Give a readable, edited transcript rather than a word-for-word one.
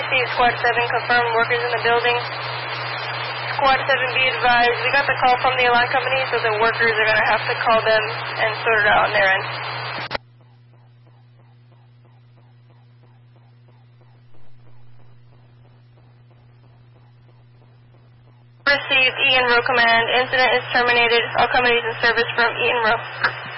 received Squad 7, confirmed workers in the building. Squad 7, be advised, we got the call from the alarm company, so the workers are going to have to call them and sort it out on their end. Received Eaton Row Command. Incident is terminated. All companies in service from Eaton Row.